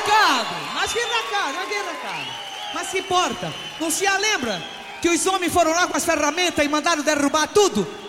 Mas que recado. Mas que importa? Não se lembra que os homens foram lá com as ferramentas e mandaram derrubar tudo?